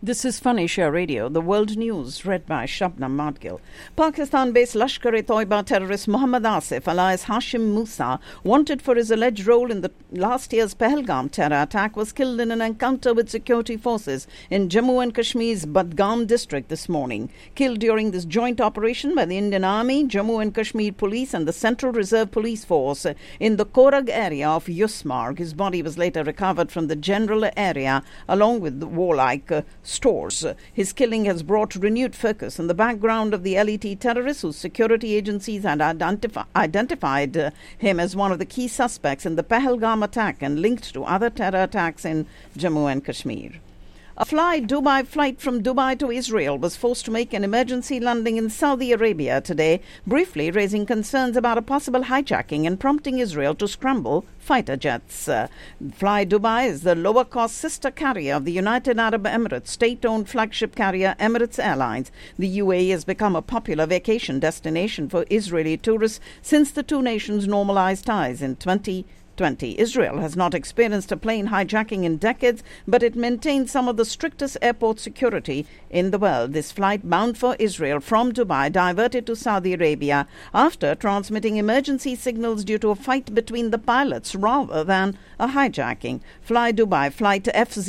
This is Fanisha Radio, the world news read by Shabnam Madgil. Pakistan-based Lashkar-e-Toiba terrorist Mohammad Asif alias Hashim Musa, wanted for his alleged role in the last year's Pahalgam terror attack, was killed in an encounter with security forces in Jammu and Kashmir's Budgam district this morning. Killed during this joint operation by the Indian Army, Jammu and Kashmir Police and the Central Reserve Police Force in the Korag area of Yusmarg. His body was later recovered from the general area along with the warlike stores. His killing has brought renewed focus on the background of the LET terrorist, whose security agencies had identified him as one of the key suspects in the Pahalgam attack and linked to other terror attacks in Jammu and Kashmir. A Dubai flight from Dubai to Israel was forced to make an emergency landing in Saudi Arabia today, briefly raising concerns about a possible hijacking and prompting Israel to scramble fighter jets. Fly Dubai is the lower-cost sister carrier of the United Arab Emirates state-owned flagship carrier Emirates Airlines. The UAE has become a popular vacation destination for Israeli tourists since the two nations normalized ties in 2020. Israel has not experienced a plane hijacking in decades, but it maintains some of the strictest airport security in the world. This flight bound for Israel from Dubai diverted to Saudi Arabia after transmitting emergency signals due to a fight between the pilots rather than a hijacking. Fly Dubai flight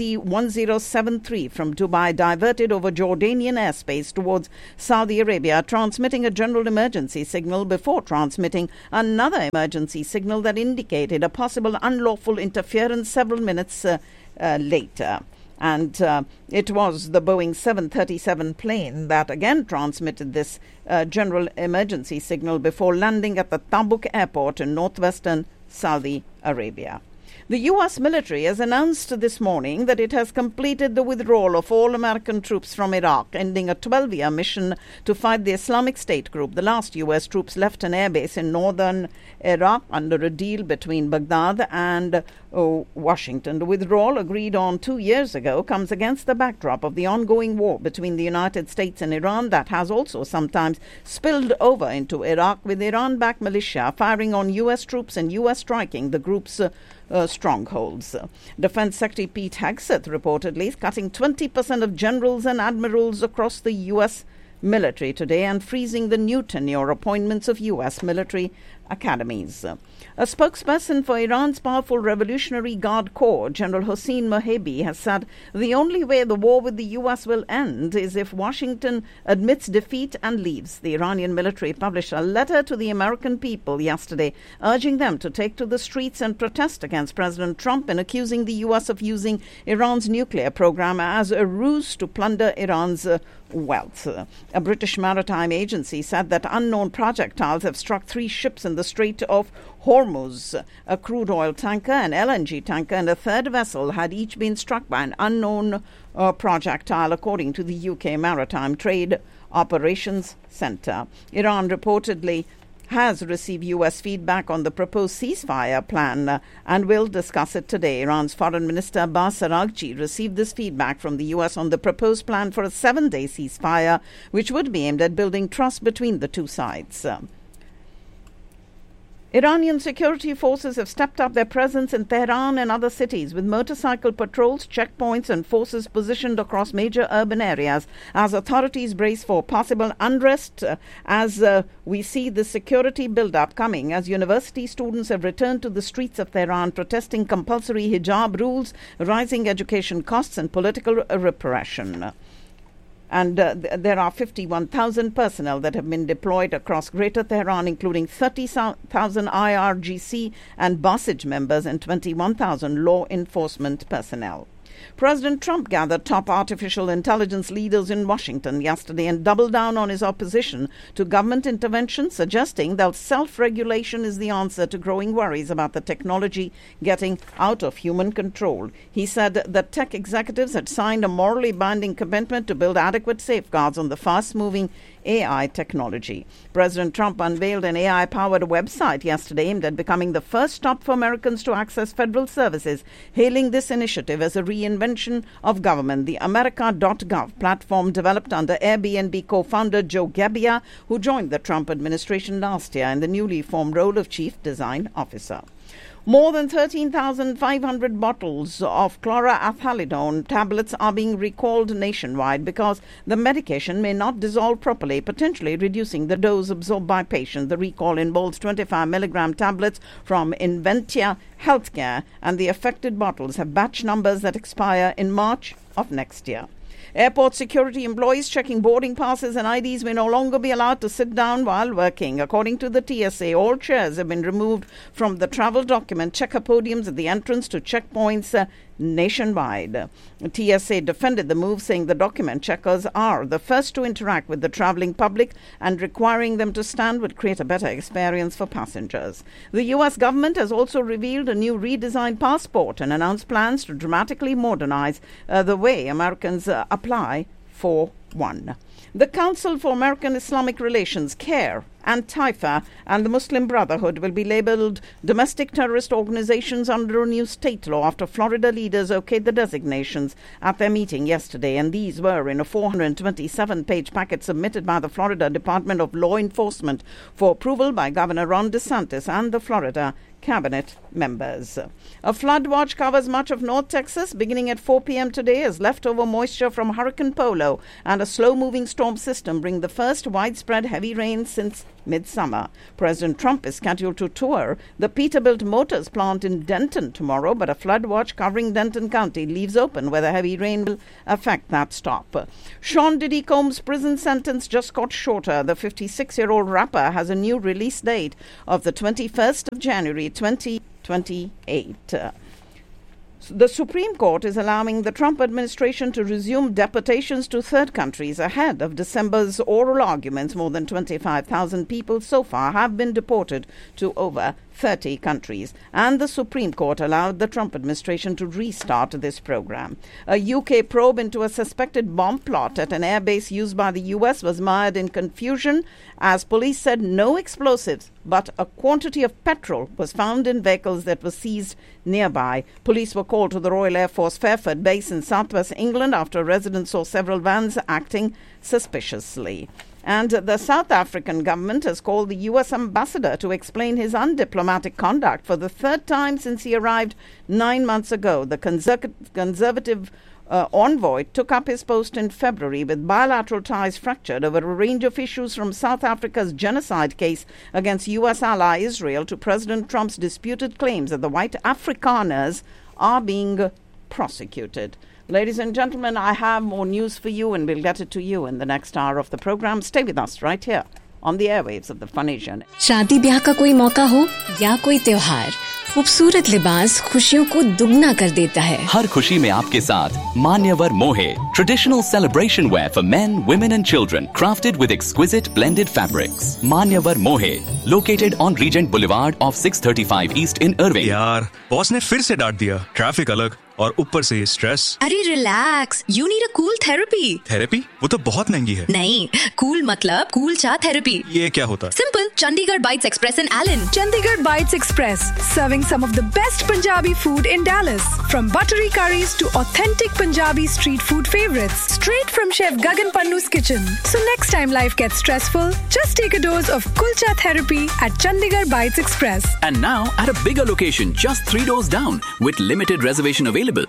FZ1073 from Dubai diverted over Jordanian airspace towards Saudi Arabia, transmitting a general emergency signal before transmitting another emergency signal that indicated a possible unlawful interference several minutes later. And it was the Boeing 737 plane that again transmitted this general emergency signal before landing at the Tabuk airport in northwestern Saudi Arabia. The U.S. military has announced this morning that it has completed the withdrawal of all American troops from Iraq, ending a 12-year mission to fight the Islamic State group. The last U.S. troops left an airbase in northern Iraq under a deal between Baghdad and Washington. The withdrawal, agreed on 2 years ago, comes against the backdrop of the ongoing war between the United States and Iran that has also sometimes spilled over into Iraq, with Iran-backed militia firing on U.S. troops and U.S. striking the group's strongholds. Defense Secretary Pete Hegseth reportedly is cutting 20% of generals and admirals across the U.S. military today and freezing the new tenure appointments of U.S. military academies. A spokesperson for Iran's powerful Revolutionary Guard Corps, General Hossein Mohebi, has said the only way the war with the U.S. will end is if Washington admits defeat and leaves. The Iranian military published a letter to the American people yesterday urging them to take to the streets and protest against President Trump and accusing the U.S. of using Iran's nuclear program as a ruse to plunder Iran's wealth. A British maritime agency said that unknown projectiles have struck 3 ships in the Strait of Hormuz. A crude oil tanker, an LNG tanker, and a third vessel had each been struck by an unknown projectile, according to the UK Maritime Trade Operations Centre. Iran reportedly has received U.S. feedback on the proposed ceasefire plan and will discuss it today. Iran's Foreign Minister Abbas Araghchi received this feedback from the U.S. on the proposed plan for a 7-day ceasefire, which would be aimed at building trust between the two sides. Iranian security forces have stepped up their presence in Tehran and other cities with motorcycle patrols, checkpoints and forces positioned across major urban areas as authorities brace for possible unrest as we see the security build-up coming as university students have returned to the streets of Tehran protesting compulsory hijab rules, rising education costs and political repression. And there are 51,000 personnel that have been deployed across Greater Tehran, including 30,000 IRGC and Basij members and 21,000 law enforcement personnel. President Trump gathered top artificial intelligence leaders in Washington yesterday and doubled down on his opposition to government intervention, suggesting that self-regulation is the answer to growing worries about the technology getting out of human control. He said that tech executives had signed a morally binding commitment to build adequate safeguards on the fast-moving AI technology. President Trump unveiled an AI-powered website yesterday aimed at becoming the first stop for Americans to access federal services, hailing this initiative as a reinvention of government. The America.gov platform, developed under Airbnb co-founder Joe Gebbia, who joined the Trump administration last year in the newly formed role of Chief Design Officer. More than 13,500 bottles of chloroathalidone tablets are being recalled nationwide because the medication may not dissolve properly, potentially reducing the dose absorbed by patients. The recall involves 25 milligram tablets from Inventia Healthcare, and the affected bottles have batch numbers that expire in March of next year. Airport security employees checking boarding passes and IDs may no longer be allowed to sit down while working. According to the TSA, all chairs have been removed from the travel document checker podiums at the entrance to checkpoints nationwide. TSA defended the move, saying the document checkers are the first to interact with the travelling public, and requiring them to stand would create a better experience for passengers. The US government has also revealed a new redesigned passport and announced plans to dramatically modernize the way Americans apply for one. The Council for American Islamic Relations, CARE, and Taifa and the Muslim Brotherhood will be labelled domestic terrorist organizations under a new state law after Florida leaders okayed the designations at their meeting yesterday, and these were in a 427-page packet submitted by the Florida Department of Law Enforcement for approval by Governor Ron DeSantis and the Florida cabinet members. A flood watch covers much of North Texas beginning at 4 p.m. today as leftover moisture from Hurricane Polo and a slow-moving storm system bring the first widespread heavy rain since midsummer. President Trump is scheduled to tour the Peterbilt Motors plant in Denton tomorrow, but a flood watch covering Denton County leaves open whether heavy rain will affect that stop. Sean Diddy Combs' prison sentence just got shorter. The 56-year-old rapper has a new release date of the 21st of January 2028. The Supreme Court is allowing the Trump administration to resume deportations to third countries ahead of December's oral arguments. More than 25,000 people so far have been deported to over 30 countries, and the Supreme Court allowed the Trump administration to restart this program. A UK probe into a suspected bomb plot at an airbase used by the US was mired in confusion as police said no explosives, but a quantity of petrol was found in vehicles that were seized nearby. Police were called to the Royal Air Force Fairford base in southwest England after residents saw several vans acting suspiciously. And the South African government has called the U.S. ambassador to explain his undiplomatic conduct for the third time since he arrived 9 months ago. The conservative envoy took up his post in February with bilateral ties fractured over a range of issues from South Africa's genocide case against U.S. ally Israel to President Trump's disputed claims that the white Afrikaners are being prosecuted. Ladies and gentlemen, I have more news for you, and we'll get it to you in the next hour of the program. Stay with us right here on the airwaves of the Fun Asia. शादी ब्याह का कोई मौका हो या कोई त्योहार, खूबसूरत लिबास खुशियों को दुगना कर देता है. हर खुशी में आपके साथ मान्यवर मोहे, traditional celebration wear for men, women and children, crafted with exquisite blended fabrics. मान्यवर मोहे, located on Regent Boulevard off 635 East in Irving. यार, बॉस ने फिर से डांट दिया. ट्रैफिक अलग और ऊपर से स्ट्रेस. अरे relax, you need a cool therapy. Therapy? वो तो बहुत महंगी है. नहीं, कूल मतलब कूल चा थेरेपी. ये क्या होता है? Simple, Chandigarh bytes express in Elon. Chandigarh Bites Express, serving some of the best Punjabi food in Dallas. From buttery curries to authentic Punjabi street food favorites. Straight from Chef Gagan Pannu's kitchen. So next time life gets stressful, just take a dose of Kulcha therapy at Chandigarh Bites Express. And now at a bigger location just 3 doors down with limited reservation available.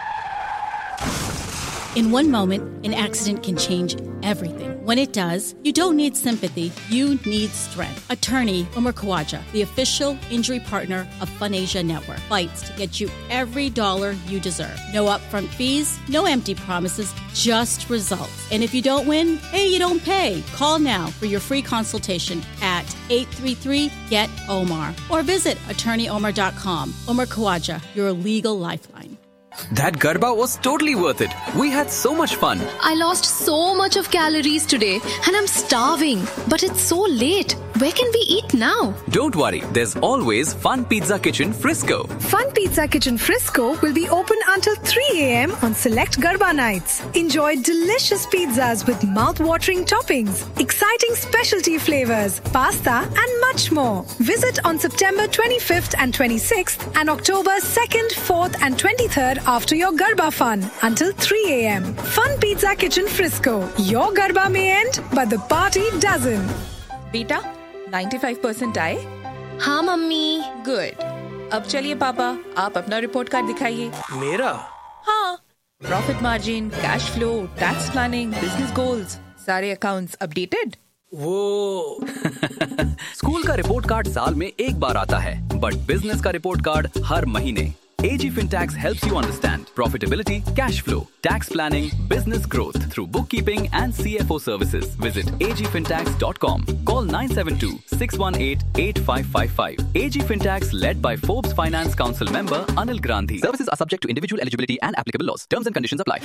In one moment, an accident can change everything. When it does, you don't need sympathy, you need strength. Attorney Umar Khawaja, the official injury partner of Fun Asia Network, fights to get you every dollar you deserve. No upfront fees, no empty promises, just results. And if you don't win, hey, you don't pay. Call now for your free consultation at 833-GET-OMAR or visit attorneyomar.com. Umar Khawaja, your legal lifeline. That Garba was totally worth it. We had so much fun. I lost so much of calories today and I'm starving. But it's so late. Where can we eat now? Don't worry, there's always Fun Pizza Kitchen Frisco. Fun Pizza Kitchen Frisco will be open until 3 a.m. on select Garba nights. Enjoy delicious pizzas with mouth-watering toppings, exciting specialty flavors, pasta and much more. Visit on September 25th and 26th and October 2nd, 4th and 23rd after your Garba fun until 3 a.m. Fun Pizza Kitchen Frisco. Your Garba may end, but the party doesn't. बेटा 95% आए? हाँ mummy. Good. अब चलिए पापा, आप अपना report card दिखाइए। मेरा? हाँ, profit margin, cash flow, tax planning, business goals, सारे अकाउंट्स अपडेटेड। वो स्कूल का रिपोर्ट कार्ड साल में एक बार आता है, बट बिजनेस का रिपोर्ट कार्ड हर महीने। AG Fintax helps you understand profitability, cash flow, tax planning, business growth through bookkeeping and CFO services. Visit agfintax.com. Call 972-618-8555. AG Fintax led by Forbes Finance Council member Anil Gandhi. Services are subject to individual eligibility and applicable laws. Terms and conditions apply.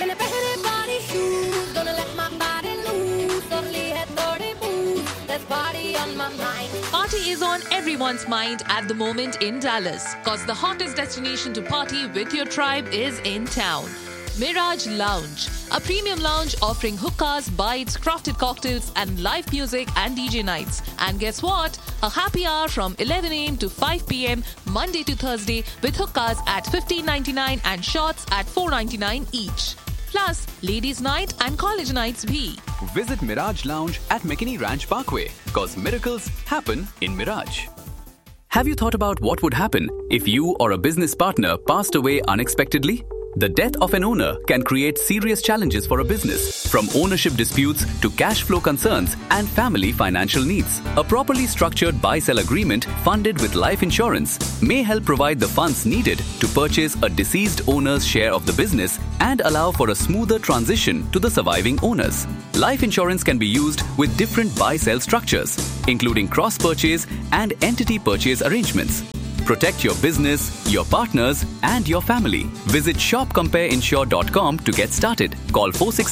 Party is on everyone's mind at the moment in Dallas, cause the hottest destination to party with your tribe is in town. Mirage Lounge, a premium lounge offering hookahs, bites, crafted cocktails and live music and DJ nights. And guess what? A happy hour from 11 a.m. to 5 p.m. Monday to Thursday with hookahs at $15.99 and shots at $4.99 each. Plus, ladies' night and college nights bhi. Visit Mirage Lounge at McKinney Ranch Parkway, cause miracles happen in Mirage. Have you thought about what would happen if you or a business partner passed away unexpectedly? The death of an owner can create serious challenges for a business, from ownership disputes to cash flow concerns and family financial needs. A properly structured buy-sell agreement funded with life insurance may help provide the funds needed to purchase a deceased owner's share of the business and allow for a smoother transition to the surviving owners. Life insurance can be used with different buy-sell structures, including cross-purchase and entity purchase arrangements. Protect your business, your partners, and your family. Visit shopcompareinsure.com to get started. Call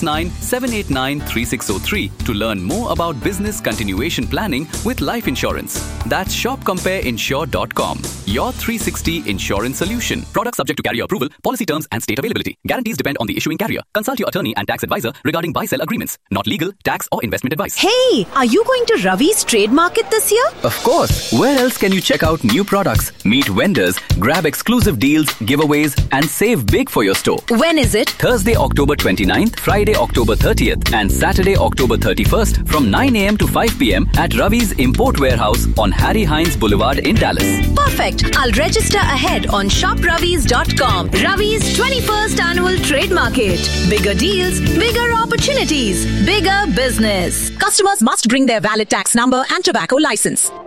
469-789-3603 to learn more about business continuation planning with life insurance. That's shopcompareinsure.com. Your 360 insurance solution. Product subject to carrier approval, policy terms and state availability. Guarantees depend on the issuing carrier. Consult your attorney and tax advisor regarding buy-sell agreements. Not legal, tax or investment advice. Hey, are you going to Ravi's Trade Market this year? Of course. Where else can you check out new products, meet vendors, grab exclusive deals, giveaways, and save big for your store? When is it? Thursday, October 29th, Friday, October 30th, and Saturday, October 31st from 9 a.m. to 5 p.m. at Ravi's Import Warehouse on Harry Hines Boulevard in Dallas. Perfect. I'll register ahead on shopravis.com. Ravi's 21st Annual Trade Market. Bigger deals, bigger opportunities, bigger business. Customers must bring their valid tax number and tobacco license.